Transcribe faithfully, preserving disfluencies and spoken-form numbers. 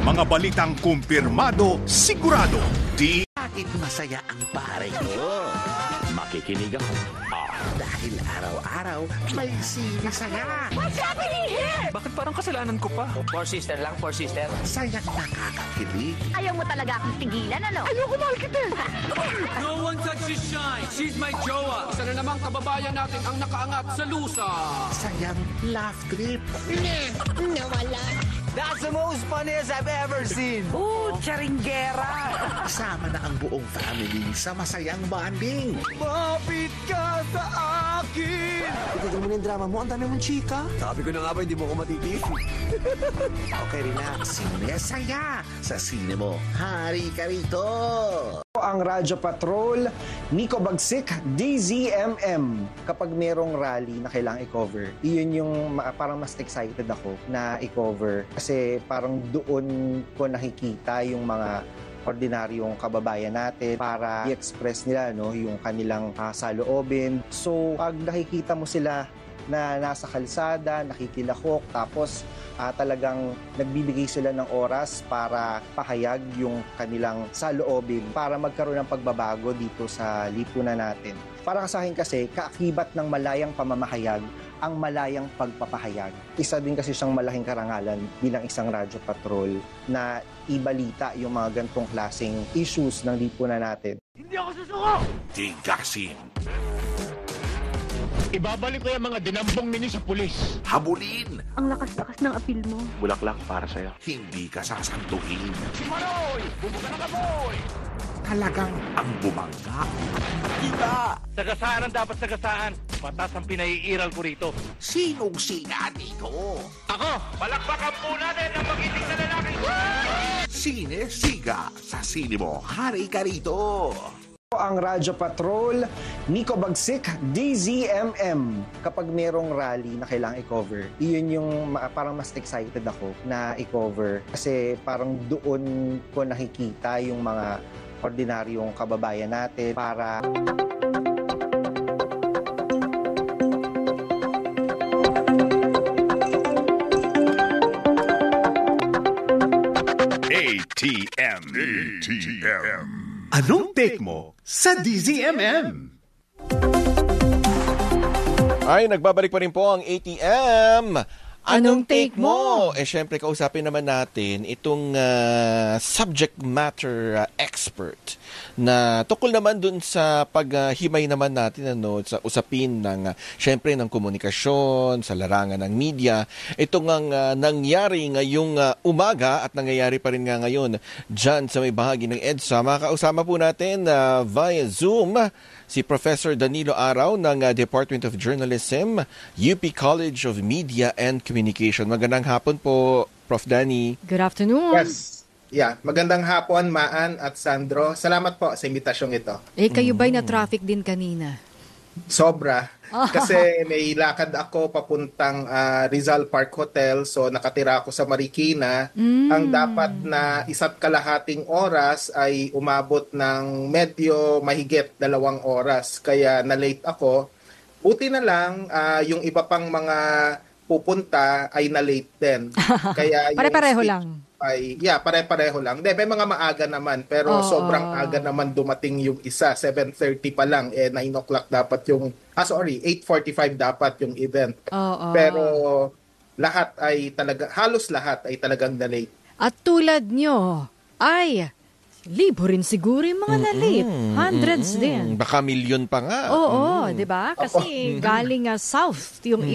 Mga balitang kumpirmado, sigurado. Di Bakit masaya ang pare ko? Makikinig ako. Ah, dahil araw-araw may sinisaya. What's happening here? Bakit parang kasalanan ko pa? Four sister lang, four sister. Sayang nakakakilig. Ayaw mo talaga akong tigilan, ano? Ayoko mahal kita. No one touches shine. She's my jowa. Isa na namang kababayan natin ang nakaangat sa lusa. Sayang laugh trip. Nawala. That's the most funniest I've ever seen. Oh, charinggera! Kasama na ang buong family sa masayang bonding. Mapit ka sa akin! Itigil mo na yung drama mo, ang dami mong chika. Sabi ko na nga ba, hindi mo ko matitiis. Okay, relax. Sinesaya sa sine mo. Hari ka rito. Ang Radyo Patrol, Nico Bagsik, D Z M M. Kapag merong rally na kailangang i-cover, iyon yung ma- parang mas excited ako na i-cover. Kasi parang doon ko nakikita yung mga ordinaryong kababayan natin para i-express nila no, yung kanilang uh, saloobin. So, pag nakikita mo sila na nasa kalsada, nakikilahok, tapos uh, talagang nagbibigay sila ng oras para pahayag yung kanilang saloobin para magkaroon ng pagbabago dito sa lipunan natin. Para sa akin kasi, kaakibat ng malayang pamamahayag ang malayang pagpapahayag. Isa din kasi siyang malaking karangalan bilang isang radyo patrol na ibalita yung mga gantong klaseng issues ng lipunan natin. Hindi ako susuko! tigasin. Ibabalik ko yung mga dinambong ninyo sa pulis. Habulin. Ang lakas-lakas ng apil mo. Bulaklak para sa'yo. Hindi ka sasantuhin. Si Manoy! Bumuka na ka, boy! Talagang ang bumangga. Kita. Sagasaan ang dapat sagasaan. Patas ang pinaiiral ko rito. Sinong siga dito? Ako! Palakpakan po natin ang magiting na lalaki! Sine Siga sa sine mo. Hari ka rito. Ang Radyo Patrol, Nico Bagsik, D Z M M. Kapag merong rally na kailangang i-cover, iyon yung ma- parang mas excited ako na i-cover. Kasi parang doon ko nakikita yung mga ordinaryong kababayan natin para... A T M. A T M. Anong take mo sa D Z M M? Ay, nagbabalik pa rin po ang A T M. Anong take mo? Eh, syempre, kausapin naman natin itong uh, subject matter uh, expert na tukol naman dun sa paghimay uh, naman natin ano, sa usapin ng, uh, syempre, ng komunikasyon, sa larangan ng media. Ito nga uh, nangyari ngayong uh, umaga at nangyayari pa rin nga ngayon dyan sa may bahagi ng EDSA. Makausama po natin uh, via Zoom si Professor Danilo Araw ng uh, Department of Journalism, U P College of Media and Communication. Magandang hapon po, Prof Danny. Good afternoon. Yes. Yeah, magandang hapon, Maan at Sandro. Salamat po sa imbitasyong ito. Eh, kayo ba'y na-traffic din kanina? Sobra. Kasi may lakad ako papuntang uh, Rizal Park Hotel, so nakatira ako sa Marikina. Mm. Ang dapat na isa't kalahating oras ay umabot ng medyo mahigit dalawang oras. Kaya na-late ako. Buti na lang, uh, yung iba pang mga pupunta ay na-late din. Kaya yung pare-pareho speech, lang. Ay, yeah, pare-pareho lang. De, may mga maaga naman, pero oh, sobrang oh. aga naman dumating yung isa. seven thirty pa lang, eh, nine o'clock dapat yung, ah sorry, eight forty-five dapat yung event. Oh, oh. Pero lahat ay talaga, halos lahat ay talagang na-late. At tulad nyo, ay, libo rin siguro yung mga na-late. Hundreds Mm-mm. din. Baka milyon pa nga. Oo, mm. di ba? Kasi galing uh, south yung